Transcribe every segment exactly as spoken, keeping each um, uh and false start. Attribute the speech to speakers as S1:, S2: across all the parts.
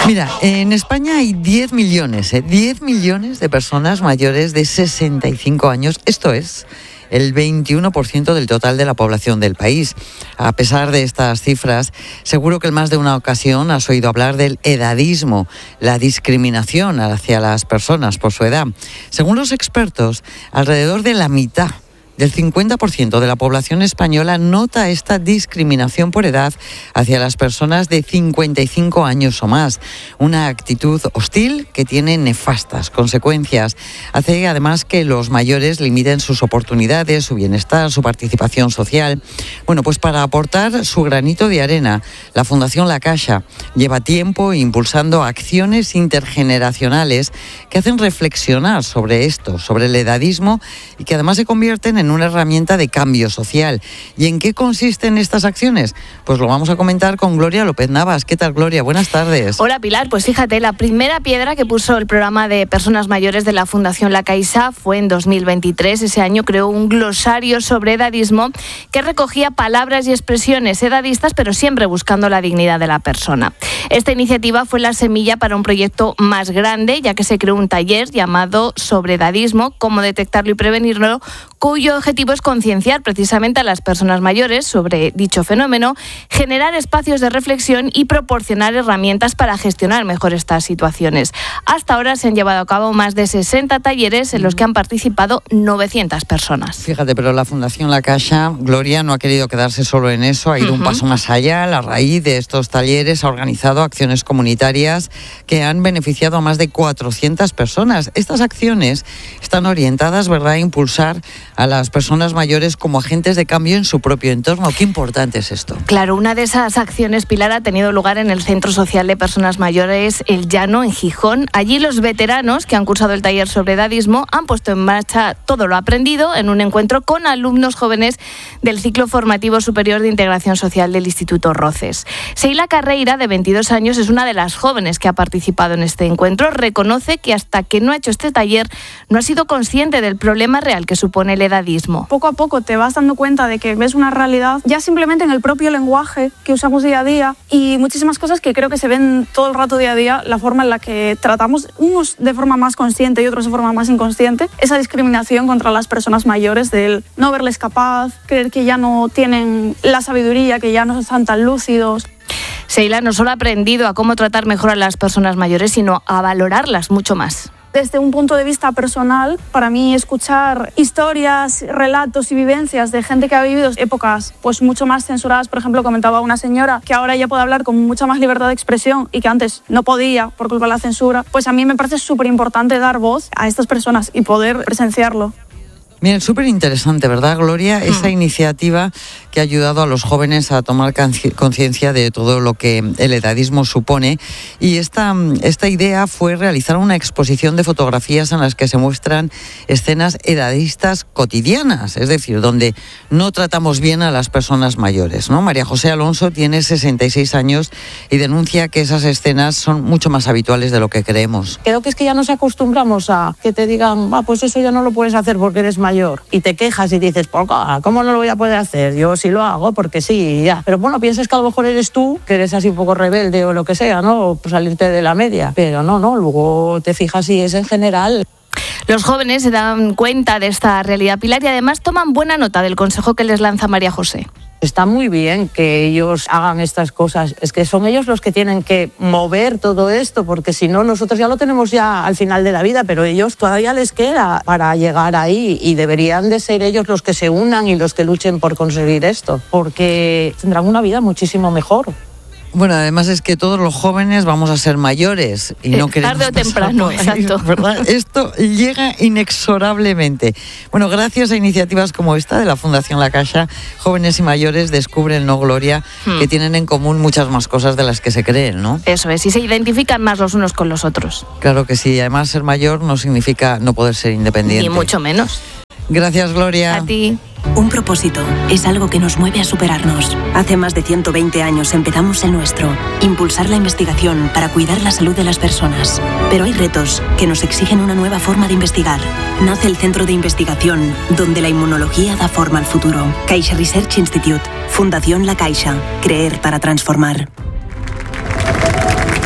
S1: Mira, en España hay diez millones, ¿eh? diez millones de personas mayores de sesenta y cinco años. Esto es el veintiuno por ciento del total de la población del país. A pesar de estas cifras, seguro que en más de una ocasión has oído hablar del edadismo, la discriminación hacia las personas por su edad. Según los expertos, alrededor de la mitad del cincuenta por ciento de la población española nota esta discriminación por edad hacia las personas de cincuenta y cinco años o más. Una actitud hostil que tiene nefastas consecuencias. Hace además que los mayores limiten sus oportunidades, su bienestar, su participación social. Bueno, pues para aportar su granito de arena, la Fundación La Caixa lleva tiempo impulsando acciones intergeneracionales que hacen reflexionar sobre esto, sobre el edadismo, y que además se convierten en una herramienta de cambio social. ¿Y en qué consisten estas acciones? Pues lo vamos a comentar con Gloria López Navas. ¿Qué tal, Gloria? Buenas tardes.
S2: Hola, Pilar. Pues fíjate, la primera piedra que puso el programa de personas mayores de la Fundación La Caixa fue en dos mil veintitrés. Ese año creó un glosario sobre edadismo que recogía palabras y expresiones edadistas, pero siempre buscando la dignidad de la persona. Esta iniciativa fue la semilla para un proyecto más grande, ya que se creó un taller llamado Sobre Edadismo, cómo detectarlo y prevenirlo, cuyo objetivo es concienciar precisamente a las personas mayores sobre dicho fenómeno, generar espacios de reflexión y proporcionar herramientas para gestionar mejor estas situaciones. Hasta ahora se han llevado a cabo más de sesenta talleres en los que han participado novecientas personas.
S1: Fíjate, pero la Fundación La Caixa, Gloria, no ha querido quedarse solo en eso, ha ido uh-huh. un paso más allá. A raíz de estos talleres ha organizado acciones comunitarias que han beneficiado a más de cuatrocientas personas. Estas acciones están orientadas, ¿verdad?, a impulsar a las personas mayores como agentes de cambio en su propio entorno. Qué importante es esto.
S2: Claro, una de esas acciones, Pilar, ha tenido lugar en el Centro Social de Personas Mayores El Llano, en Gijón. Allí los veteranos que han cursado el taller sobre edadismo han puesto en marcha todo lo aprendido en un encuentro con alumnos jóvenes del ciclo formativo superior de integración social del Instituto Roces. Seila Carreira, de veintidós años, es una de las jóvenes que ha participado en este encuentro. Reconoce que hasta que no ha hecho este taller no ha sido consciente del problema real que supone el edadismo.
S3: Poco a poco te vas dando cuenta de que ves una realidad ya simplemente en el propio lenguaje que usamos día a día y muchísimas cosas que creo que se ven todo el rato día a día, la forma en la que tratamos, unos de forma más consciente y otros de forma más inconsciente, esa discriminación contra las personas mayores, del no verles capaz, creer que ya no tienen la sabiduría, que ya no están tan lúcidos.
S2: Seila no solo ha aprendido a cómo tratar mejor a las personas mayores, sino a valorarlas mucho más.
S3: Desde un punto de vista personal, para mí escuchar historias, relatos y vivencias de gente que ha vivido épocas pues mucho más censuradas, por ejemplo, comentaba una señora que ahora ya puede hablar con mucha más libertad de expresión y que antes no podía por culpa de la censura, pues a mí me parece súper importante dar voz a estas personas y poder presenciarlo.
S1: Bien, súper interesante, ¿verdad, Gloria? Esa iniciativa que ha ayudado a los jóvenes a tomar conciencia de todo lo que el edadismo supone. Y esta, esta idea fue realizar una exposición de fotografías en las que se muestran escenas edadistas cotidianas, es decir, donde no tratamos bien a las personas mayores, ¿no? María José Alonso tiene sesenta y seis años y denuncia que esas escenas son mucho más habituales de lo que creemos.
S4: Creo que es que ya nos acostumbramos a que te digan, ah, pues eso ya no lo puedes hacer porque eres mayor, y te quejas y dices, ¿cómo no lo voy a poder hacer? Yo sí lo hago porque sí, ya. Pero bueno, piensas que a lo mejor eres tú, que eres así un poco rebelde o lo que sea, ¿no? O pues salirte de la media. Pero no, no, luego te fijas y es en general.
S2: Los jóvenes se dan cuenta de esta realidad, Pilar, y además toman buena nota del consejo que les lanza María José.
S4: Está muy bien que ellos hagan estas cosas, es que son ellos los que tienen que mover todo esto, porque si no, nosotros ya lo tenemos ya al final de la vida, pero ellos todavía les queda para llegar ahí y deberían de ser ellos los que se unan y los que luchen por conseguir esto, porque tendrán una vida muchísimo mejor.
S1: Bueno, además es que todos los jóvenes vamos a ser mayores y no queremos
S2: tarde o temprano, exacto.
S1: ¿Verdad? Esto llega inexorablemente. Bueno, gracias a iniciativas como esta de la Fundación La Caixa, jóvenes y mayores descubren, ¿no, Gloria?, hmm. que tienen en común muchas más cosas de las que se creen, ¿no?
S2: Eso es, y se identifican más los unos con los otros.
S1: Claro que sí, además ser mayor no significa no poder ser independiente.
S2: Ni mucho menos.
S1: Gracias, Gloria.
S2: A ti.
S5: Un propósito es algo que nos mueve a superarnos. Hace más de ciento veinte años empezamos el nuestro, impulsar la investigación para cuidar la salud de las personas. Pero hay retos que nos exigen una nueva forma de investigar. Nace el Centro de Investigación, donde la inmunología da forma al futuro. Caixa Research Institute, Fundación La Caixa, creer para transformar.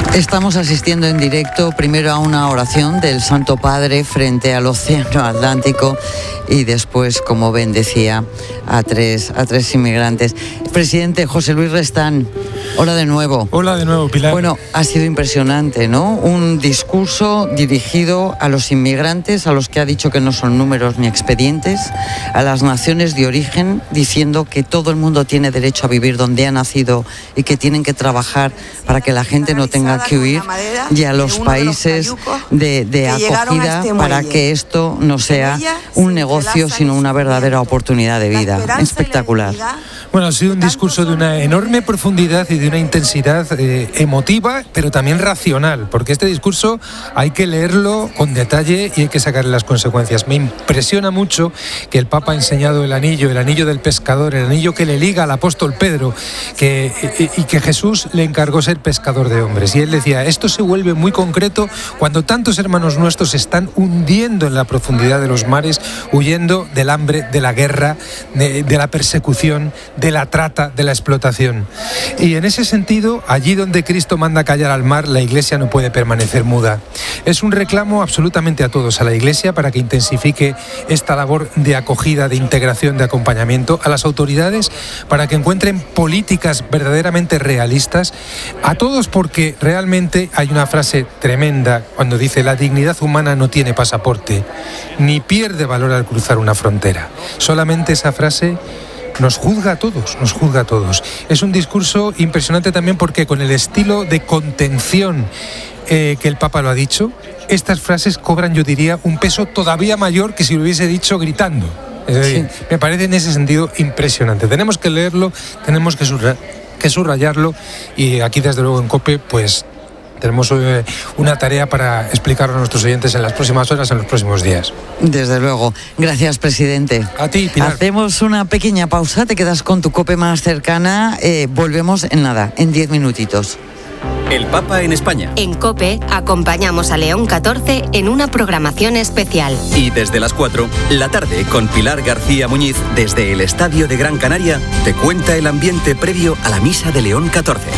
S1: Estamos asistiendo en directo primero a una oración del Santo Padre frente al Océano Atlántico y después, como ven, decía, a tres, a tres inmigrantes. Presidente José Luis Restán, hola de nuevo.
S6: Hola de nuevo, Pilar.
S1: Bueno, ha sido impresionante, ¿no? Un discurso dirigido a los inmigrantes, a los que ha dicho que no son números ni expedientes, a las naciones de origen, diciendo que todo el mundo tiene derecho a vivir donde ha nacido y que tienen que trabajar para que la gente no tenga que huir, y a los países de, de acogida para que esto no sea un negocio, sino una verdadera oportunidad de vida. Espectacular.
S6: Bueno, ha sido un discurso de una enorme profundidad y de una intensidad eh, emotiva, pero también racional, porque este discurso hay que leerlo con detalle y hay que sacarle las consecuencias. Me impresiona mucho que el Papa ha enseñado el anillo, el anillo del pescador, el anillo que le liga al apóstol Pedro, que, y, y que Jesús le encargó ser pescador de hombres. Y él decía, esto se vuelve muy concreto cuando tantos hermanos nuestros se están hundiendo en la profundidad de los mares, huyendo del hambre, de la guerra, de, de la persecución, de la trata, de la explotación. Y en ese sentido, allí donde Cristo manda callar al mar, la Iglesia no puede permanecer muda. Es un reclamo absolutamente a todos, a la Iglesia, para que intensifique esta labor de acogida, de integración, de acompañamiento, a las autoridades para que encuentren políticas verdaderamente realistas, a todos, porque realmente hay una frase tremenda cuando dice: la dignidad humana no tiene pasaporte, ni pierde valor al cruzar una frontera. Solamente esa frase nos juzga a todos, nos juzga a todos. Es un discurso impresionante también porque con el estilo de contención eh, que el Papa lo ha dicho, estas frases cobran, yo diría, un peso todavía mayor que si lo hubiese dicho gritando. Es decir, sí. Me parece en ese sentido impresionante. Tenemos que leerlo, tenemos que, subrayar, que subrayarlo, y aquí desde luego en COPE pues tenemos eh, una tarea para explicarlo a nuestros oyentes en las próximas horas, en los próximos días.
S1: Desde luego. Gracias, presidente.
S6: A ti, Pilar.
S1: Hacemos una pequeña pausa, te quedas con tu COPE más cercana. Eh, volvemos en nada, en diez minutitos.
S7: El Papa en España.
S8: En COPE acompañamos a León catorce en una programación especial.
S7: Y desde las cuatro, la tarde, con Pilar García Muñiz, desde el Estadio de Gran Canaria, te cuenta el ambiente previo a la misa de León catorce.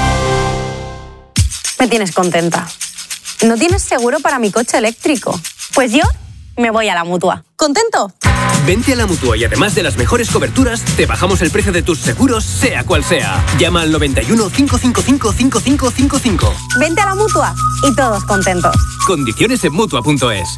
S9: Me tienes contenta. ¿No tienes seguro para mi coche eléctrico? Pues yo me voy a la Mutua. ¿Contento?
S10: Vente a la Mutua y además de las mejores coberturas, te bajamos el precio de tus seguros, sea cual sea. Llama al noventa y uno, cinco cinco cinco, cinco cinco cinco cinco.
S9: Vente a la Mutua y todos contentos.
S10: Condiciones en Mutua punto es.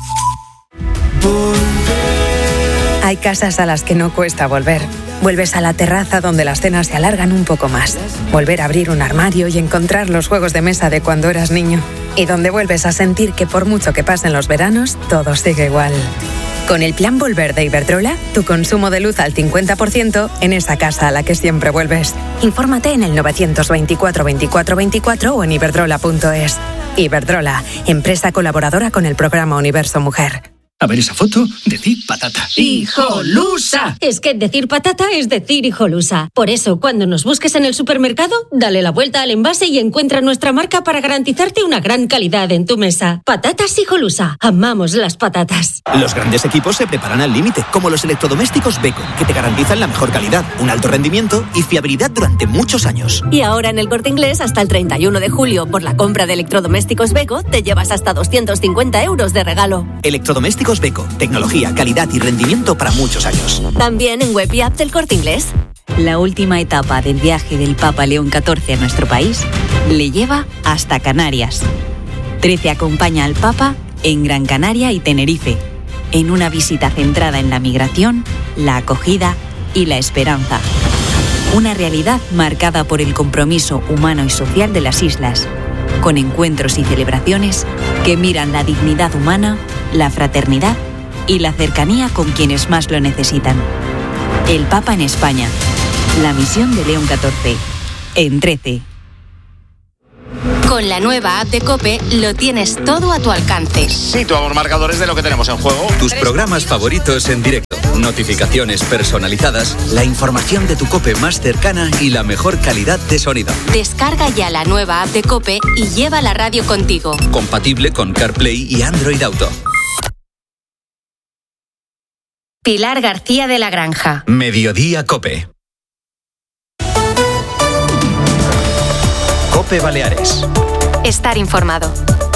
S11: Hay casas a las que no cuesta volver. Vuelves a la terraza donde las cenas se alargan un poco más. Volver a abrir un armario y encontrar los juegos de mesa de cuando eras niño. Y donde vuelves a sentir que por mucho que pasen los veranos, todo sigue igual. Con el plan Volver de Iberdrola, tu consumo de luz al cincuenta por ciento en esa casa a la que siempre vuelves. Infórmate en el novecientos veinticuatro veinticuatro veinticuatro o en iberdrola punto es. Iberdrola, empresa colaboradora con el programa Universo Mujer.
S12: A ver esa foto, decir patata. ¡Hijolusa!
S13: Es que decir patata es decir hijolusa. Por eso, cuando nos busques en el supermercado, dale la vuelta al envase y encuentra nuestra marca para garantizarte una gran calidad en tu mesa. Patatas Hijolusa. Amamos las patatas.
S14: Los grandes equipos se preparan al límite, como los electrodomésticos Beko, que te garantizan la mejor calidad, un alto rendimiento y fiabilidad durante muchos años.
S15: Y ahora en el Corte Inglés, hasta el treinta y uno de julio, por la compra de electrodomésticos Beko, te llevas hasta doscientos cincuenta euros de regalo.
S14: Electrodomésticos Beko, tecnología, calidad y rendimiento para muchos años.
S15: También en web y app del Corte Inglés.
S16: La última etapa del viaje del Papa León catorce a nuestro país le lleva hasta Canarias. trece acompaña al Papa en Gran Canaria y Tenerife, en una visita centrada en la migración, la acogida y la esperanza. Una realidad marcada por el compromiso humano y social de las islas, con encuentros y celebraciones que miran la dignidad humana, la fraternidad y la cercanía con quienes más lo necesitan. El Papa en España. La misión de León catorce. En trece.
S8: Con la nueva app de COPE lo tienes todo a tu alcance.
S17: Situamos marcadores de lo que tenemos en juego.
S7: Tus programas favoritos en directo, notificaciones personalizadas, la información de tu COPE más cercana y la mejor calidad de sonido.
S8: Descarga ya la nueva app de COPE y lleva la radio contigo.
S7: Compatible con CarPlay y Android Auto.
S8: Pilar García de la Granja.
S7: Mediodía COPE.
S18: COPE Baleares.
S8: estar informado.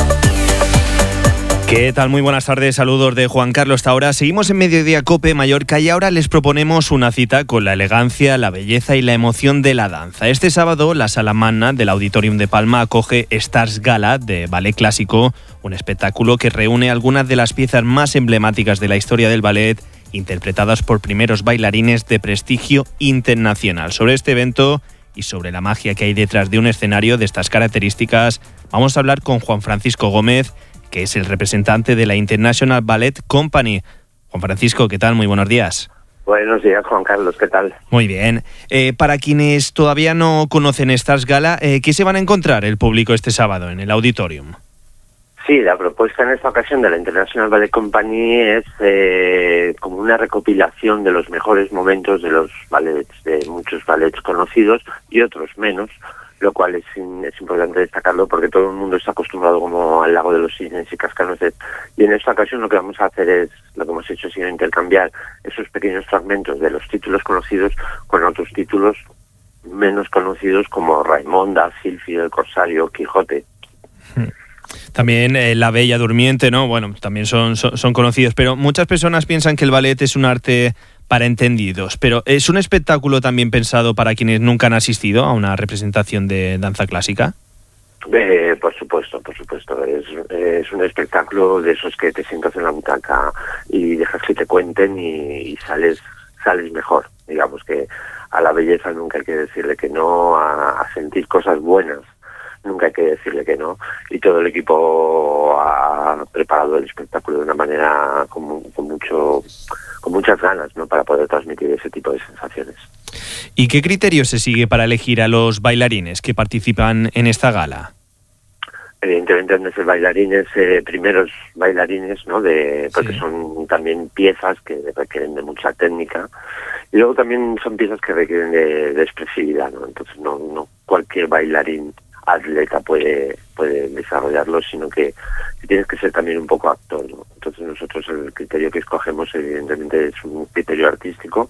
S18: ¿Qué tal? Muy buenas tardes, saludos de Juan Carlos hasta ahora. Seguimos en Mediodía Cope Mallorca y ahora les proponemos una cita con la elegancia, la belleza y la emoción de la danza. Este sábado la Sala Magna del Auditorium de Palma acoge Stars Gala de ballet clásico, un espectáculo que reúne algunas de las piezas más emblemáticas de la historia del ballet, interpretadas por primeros bailarines de prestigio internacional. Sobre este evento y sobre la magia que hay detrás de un escenario de estas características, vamos a hablar con Juan Francisco Gómez, que es el representante de la International Ballet Company. Juan Francisco, ¿qué tal? Muy buenos días.
S19: Buenos días, Juan Carlos, ¿qué tal?
S18: Muy bien. Eh, para quienes todavía no conocen Stars Gala, eh, ¿qué se van a encontrar el público este sábado en el Auditorium?
S19: Sí, la propuesta en esta ocasión de la International Ballet Company es eh, como una recopilación de los mejores momentos de los ballets, de muchos ballets conocidos y otros menos, lo cual es, es importante destacarlo porque todo el mundo está acostumbrado como al Lago de los Cisnes y Cascanueces, y en esta ocasión lo que vamos a hacer es, lo que hemos hecho es intercambiar esos pequeños fragmentos de los títulos conocidos con otros títulos menos conocidos como Raimonda, Silfide, El Corsario, Quijote.
S18: También eh, La Bella Durmiente, ¿no? Bueno, también son, son, son conocidos, pero muchas personas piensan que el ballet es un arte para entendidos, pero ¿es un espectáculo también pensado para quienes nunca han asistido a una representación de danza clásica?
S19: Eh, por supuesto, por supuesto. Es, es un espectáculo de esos que te sientas en la butaca y dejas que te cuenten y, y sales sales mejor. Digamos que a la belleza nunca hay que decirle que no, a, a sentir cosas buenas nunca hay que decirle que no, y todo el equipo ha preparado el espectáculo de una manera con, con mucho con muchas ganas, ¿no?, para poder transmitir ese tipo de sensaciones.
S18: ¿Y qué criterio se sigue para elegir a los bailarines que participan en esta gala?
S19: Evidentemente han de ser bailarines, eh, primeros bailarines, ¿no?, de porque sí. Son también piezas que requieren de mucha técnica, y luego también son piezas que requieren de, de expresividad, ¿no? Entonces no, no cualquier bailarín atleta puede puede desarrollarlo, sino que tienes que ser también un poco actor, ¿no? Entonces nosotros el criterio que escogemos evidentemente es un criterio artístico,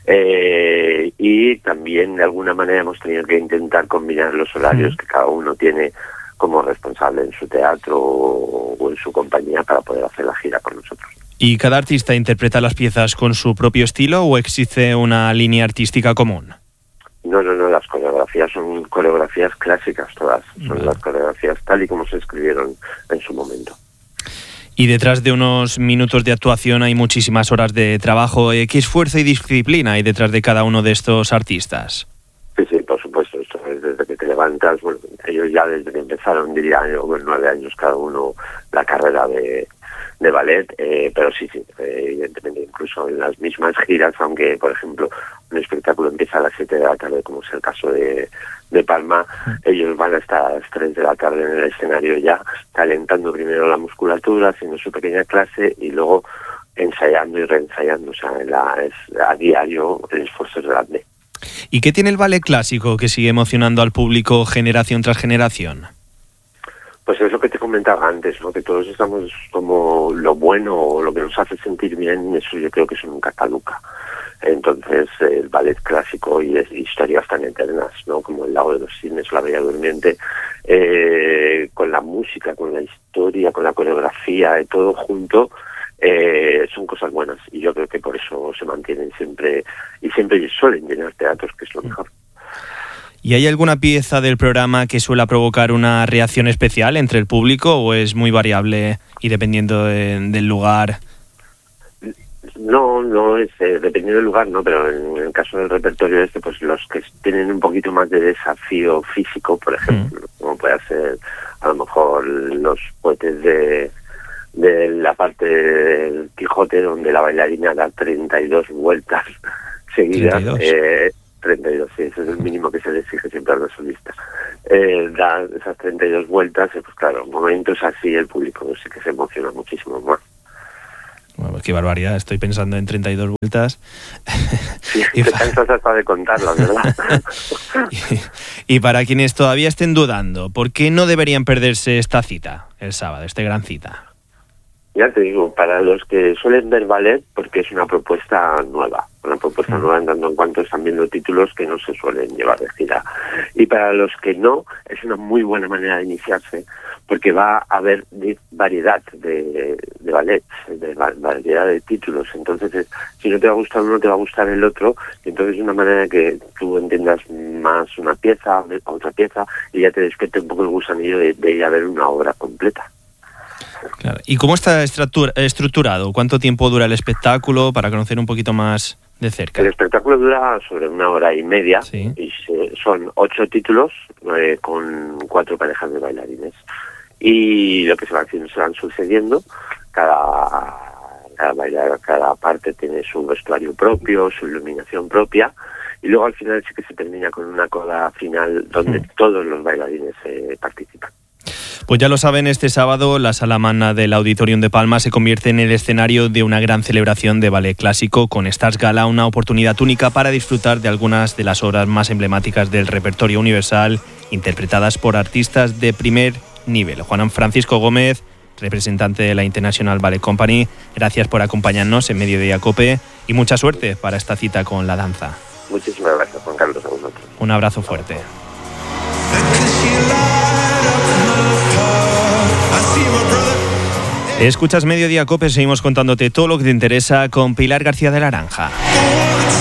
S19: eh, y también de alguna manera hemos tenido que intentar combinar los horarios mm. que cada uno tiene como responsable en su teatro o en su compañía para poder hacer la gira con nosotros.
S18: ¿Y cada artista interpreta las piezas con su propio estilo o existe una línea artística común?
S19: No, no, no, las coreografías son coreografías clásicas todas, son vale. Las coreografías tal y como se escribieron en su momento.
S18: Y detrás de unos minutos de actuación hay muchísimas horas de trabajo. ¿Qué esfuerzo y disciplina hay detrás de cada uno de estos artistas?
S19: Sí, sí, por supuesto, esto es desde que te levantas, bueno, ellos ya desde que empezaron, diría yo, bueno, nueve años cada uno la carrera de... de ballet, eh, pero sí, sí, eh, evidentemente incluso en las mismas giras, aunque por ejemplo un espectáculo empieza a las siete de la tarde, como es el caso de, de Palma, ellos van a estar a las tres de la tarde en el escenario ya, calentando primero la musculatura, haciendo su pequeña clase y luego ensayando y reensayando, o sea, la, es, a diario el esfuerzo es grande.
S18: ¿Y qué tiene el ballet clásico que sigue emocionando al público generación tras generación?
S19: Pues es lo que te comentaba antes, ¿no?, que todos estamos como lo bueno o lo que nos hace sentir bien, eso yo creo que eso nunca caduca. Entonces el ballet clásico y es historias tan eternas, ¿no?, como El Lago de los Cisnes, La Bella Durmiente, eh, con la música, con la historia, con la coreografía, todo junto, eh, son cosas buenas, y yo creo que por eso se mantienen siempre, y siempre suelen llenar teatros, que es lo mejor.
S18: ¿Y hay alguna pieza del programa que suele provocar una reacción especial entre el público o es muy variable y dependiendo de, del lugar?
S19: No, no es eh, dependiendo del lugar, no, pero en el caso del repertorio este, pues los que tienen un poquito más de desafío físico, por ejemplo, mm. como puede ser a lo mejor los poetes de, de la parte del Quijote, donde la bailarina da treinta y dos vueltas seguidas. treinta y dos. Eh, treinta y dos, sí, ese es el mínimo que se le exige siempre a la solista. Eh, da esas treinta y dos vueltas, pues claro, en momentos así el público sí que se emociona muchísimo más.
S18: Bueno, qué barbaridad, estoy pensando en treinta y dos vueltas.
S19: Sí, y te cansas hasta de contarlo, ¿verdad?
S18: y, y para quienes todavía estén dudando, ¿por qué no deberían perderse esta cita, el sábado, esta gran cita?
S19: Ya te digo, para los que suelen ver ballet, porque es una propuesta nueva, una propuesta nueva en tanto en cuanto están viendo títulos que no se suelen llevar de gira. Y para los que no, es una muy buena manera de iniciarse, porque va a haber variedad de, de ballet, de variedad de títulos. Entonces, es, si no te va a gustar uno, te va a gustar el otro, y entonces es una manera de que tú entiendas más una pieza, otra pieza, y ya te despierte un poco el gusanillo de, de ir a ver una obra completa.
S18: Claro. ¿Y cómo está estructurado? ¿Cuánto tiempo dura el espectáculo para conocer un poquito más de cerca?
S19: El espectáculo dura sobre una hora y media, ¿sí? Y se, son ocho títulos eh, con cuatro parejas de bailarines. Y lo que se van haciendo se van sucediendo, cada, cada bailar, cada parte tiene su vestuario propio, su iluminación propia, y luego al final sí que se termina con una coda final donde mm. todos los bailarines eh, participan.
S18: Pues ya lo saben, este sábado la Sala Magna del Auditorium de Palma se convierte en el escenario de una gran celebración de ballet clásico con Stars Gala, una oportunidad única para disfrutar de algunas de las obras más emblemáticas del repertorio universal, interpretadas por artistas de primer nivel. Juan Francisco Gómez, representante de la International Ballet Company, gracias por acompañarnos en Mediodía COPE y mucha suerte para esta cita con la danza.
S19: Muchísimas gracias, Juan Carlos, a vosotros.
S18: Un abrazo fuerte. Escuchas Mediodía COPE, seguimos contándote todo lo que te interesa con Pilar García de la Aranja.